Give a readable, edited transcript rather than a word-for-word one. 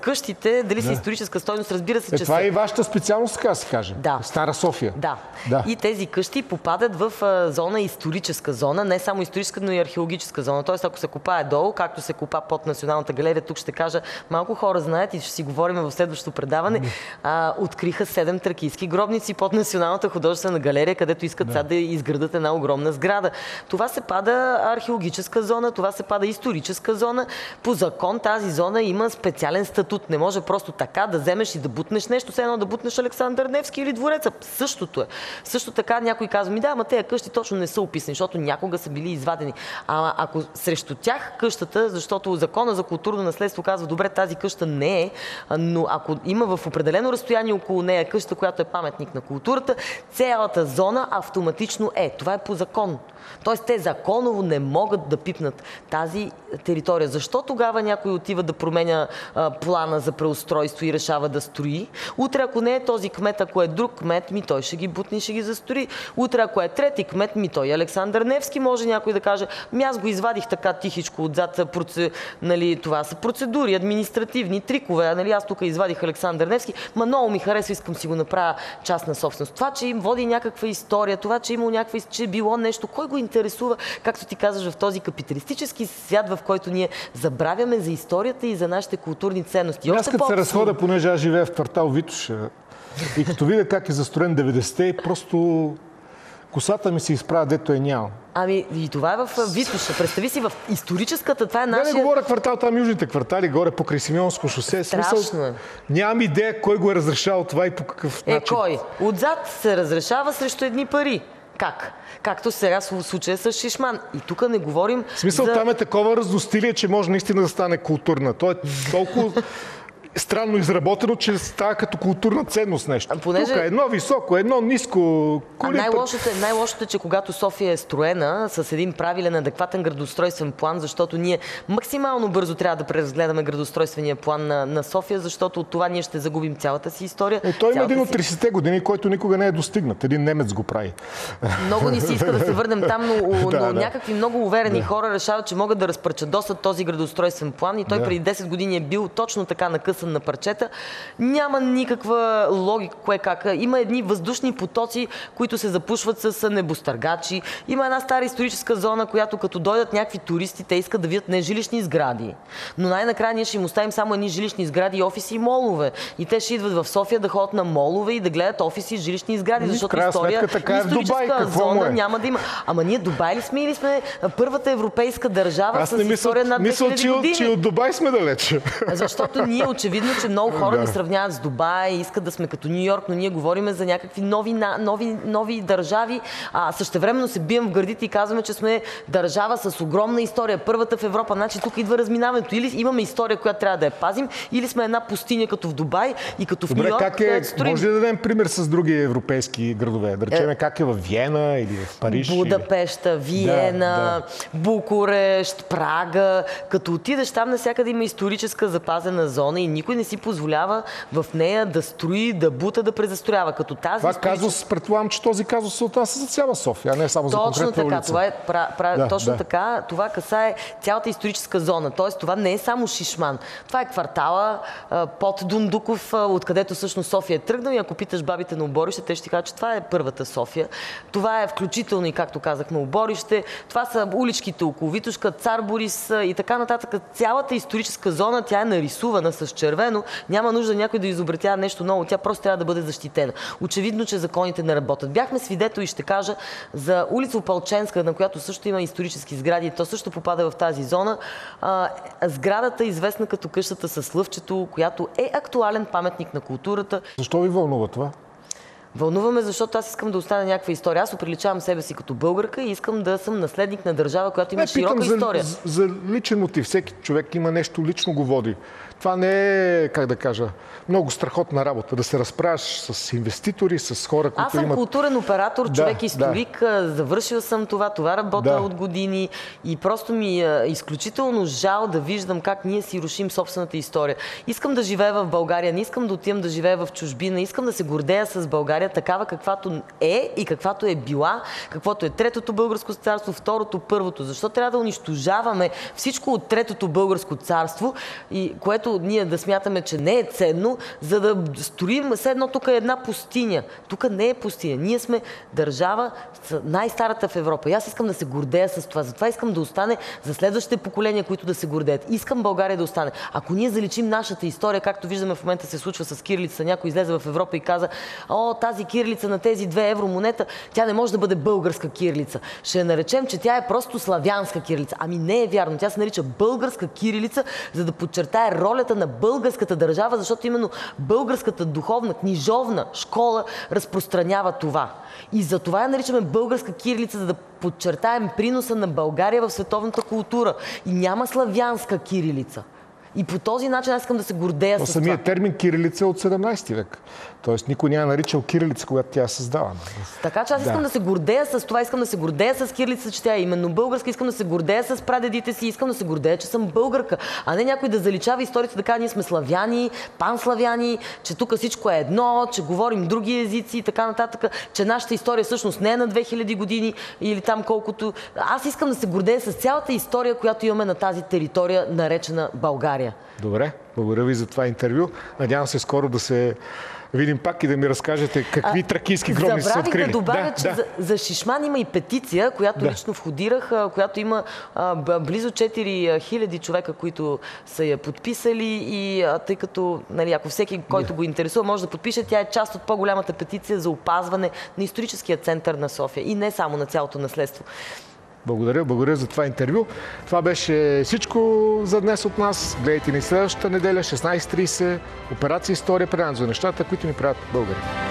Къщите, дали са историческа стойност, разбира се, че това е и вашата специалност, така се каже. Да. Стара София. Да. И тези къщи попадат в зона историческа зона, не само историческа, но и археологическа зона. Тоест, ако се копае долу, както се копа под Националната галерия, тук ще кажа, малко хора знаят и ще си говорим в следващото предаване, откриха 7 тракийски гробници под Националната художествена галерия, където искат сега да изградат една огромна сграда. Това се пада археологическа зона, това се пада историческа зона. По закон тази зона има специален статут. Не може просто така да вземеш и да бутнеш нещо, все едно да бутнеш Александър Невски или двореца. Същото е. Също така някой казва, ама тези къщи точно не са описани, защото някога са били извадени. Ако срещу тях къщата, защото закона за културно наследство казва, добре, тази къща не е, но ако има в определено разстояние около нея къща, която е паметник на културата, цялата зона автоматично е. Това е по закон. Тоест, те законово не могат да пипнат тази територия. Защо тогава някой отива да променя плана за преустройство и решава да строи? Утре, ако не е този кмет, ако е друг кмет, той ще ги бутне и ще ги застрои. Утре, ако е трети кмет, той Александър Невски, може някой да каже, аз го извадих така тихичко отзад, това са процедури, административни трикове, аз тук извадих Александър Невски, много ми харесва, искам си го направя частна собственост. Това, че им води някаква история, това, че имало че е било нещо, кой го интересува, както ти казваш, в този капиталистически свят, в който ние забравяме за историята и за нашите културни ценности. Аз като се разходя, понеже аз живея в квартал Витоша и като видя как е застроен 90-те, просто косата ми се изправя, дето няма. И това е в Витоша. Представи си, в историческата, това е нашия... Не говоря квартал, там южните квартали, горе покрай Симеонско шосе. Страшно е. Нямам идея кой го е разрешавал това и по какъв начин. Кой? Отзад се разрешава срещу едни пари. Как? Както сега в случая с Шишман. И тук не говорим в смисъл, там е такова раздостилие, че може наистина да стане културна. То е толкова странно изработено, че става като културна ценност нещо. Тук е едно високо, едно ниско. Най-лошото е, че когато София е строена с един правилен, адекватен градоустройствен план, защото ние максимално бързо трябва да преразгледаме градоустройствения план на София, защото от това ние ще загубим цялата си история. Той има един от 30-те години, който никога не е достигнат. Един немец го прави. Много ни се иска да се върнем там, но някакви много уверени хора решават, че могат да разпарчадосат този градоустройствен план и той преди 10 години е бил точно така накъсан на парчета. Няма никаква логика кое как. Има едни въздушни потоци, които се запушват с небостъргачи. Има една стара историческа зона, която като дойдат някакви туристи, те искат да видят не жилищни сгради. Но най-накрая ние ще им оставим само едни жилищни сгради, офиси и молове. И те ще идват в София да ходят на молове и да гледат офиси и жилищни сгради, защото историческа зона няма да има. Ама ние Дубай ли сме или сме първата европейска държава с история над 2000 години? Че от Дубай сме далече. Защото ние очевидно, че много хора ни сравняват с Дубай, искат да сме като Ню Йорк, но ние говорим за някакви нови държави. Същевременно се бием в гърдите и казваме, че сме държава с огромна история. Първата в Европа. Значи тук идва разминаването. Или имаме история, която трябва да я пазим, или сме една пустиня като в Дубай и като в Ню Йорк. Може ли да дадем пример с други европейски градове? Да речем как е в Виена или в Париж? Будапеща, Виена, Букурещ, Прага. Като отидеш там, навсякъде има историческа запазена зона и никой не си позволява в нея да строи, да бута, да презастроява. Като тази това казус, предполагам, че този казус се отнася за цяла София, а не само за конкретна улица. Точно така. Това касае цялата историческа зона. Тоест, това не е само Шишман. Това е квартала под Дундуков, откъдето всъщност София е тръгнала. И ако питаш бабите на Оборище, те ще ти кажат, че това е първата София. Това е включително и, както казахме, Оборище. Това са уличките около Витошка, Цар Борис и така нататък. Цялата историческа зона, тя е нарисувана с червено. Няма нужда някой да изобретява нещо ново. Тя просто трябва да бъде защитена. Очевидно, че законите не работят. Бяхме свидетели, ще кажа, за улица Опалченска, на която също има исторически сгради. То също попада в тази зона. Сградата, известна като къщата с лъвчето, която е актуален паметник на културата. Защо ви вълнува това? Вълнуваме, защото аз искам да остана някаква история. Аз оприличавам себе си като българка и искам да съм наследник на държава, която има широка история. За личен мотив. Всеки човек има нещо, лично го води. Това не е, как да кажа, много страхотна работа. Да се разправяш с инвеститори, с хора, които имат... Аз съм културен оператор, човек историк, завършил съм това работа от години и просто ми е изключително жал да виждам как ние си рушим собствената история. Искам да живея в България, не искам да отивам да живея в чужбина, искам да се гордея с България България такава каквато е и каквато е била, каквото е Третото българско царство, Второто, Първото. Защо трябва да унищожаваме всичко от Третото българско царство, и което ние да смятаме, че не е ценно, за да строим все едно тук е една пустиня. Тук не е пустиня. Ние сме държава най-старата в Европа. И аз искам да се гордея с това. Затова искам да остане за следващите поколения, които да се гордеят. Искам България да остане. Ако ние заличим нашата история, както виждаме в момента се случва с кирилица, някой излезе в Европа и каза: о, тази кирилица на тези 2 евро монета, тя не може да бъде българска кирилица. Ще я наречем, че тя е просто славянска кирилица. Ами не е вярно. Тя се нарича българска кирилица, за да подчертае ролята на българската държава, защото именно българската духовна, книжовна школа разпространява това. И за това я наричаме българска кирилица, за да подчертаем приноса на България в световната култура. И няма славянска кирилица. И по този начин аз искам да се гордея с това. Самият термин кирилица е от 17 век. Тоест никой няма наричал кирилица, когато тя е създавана. Така че аз искам да се гордея с това, искам да се гордея с кирилица, че тя е именно българска, искам да се гордея с прадедите си, искам да се гордея, че съм българка, а не някой да заличава историята, да казва: ние сме славяни, панславяни, че тук всичко е едно, че говорим други езици и така нататък, че нашата история всъщност не е на 2000 години или там колкото. Аз искам да се гордея с цялата история, която имаме на тази територия, наречена България. Добре, благодаря ви за това интервю. Надявам се скоро да се видим пак и да ми разкажете какви тракийски гробници са открили. Забравих да добавя, че за Шишман има и петиция, която лично входирах, която има близо 4000 човека, които са я подписали, и тъй като, нали, ако всеки, който го интересува, може да подпише, тя е част от по-голямата петиция за опазване на историческия център на София и не само на цялото наследство. Благодаря за това интервю. Това беше всичко за днес от нас. Гледайте ни следващата неделя, 16:30. Операция История, предаването за нещата, които ни правят българи.